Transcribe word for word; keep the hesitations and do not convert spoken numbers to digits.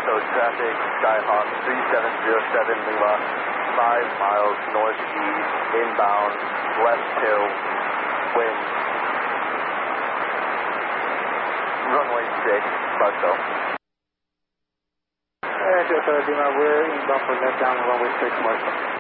traffic, Skyhawk three seven zero seven Lima, five miles northeast, inbound, left tail, wind, runway six, Buckville. And Delta Lima, we're inbound for left down, runway six, Marshall.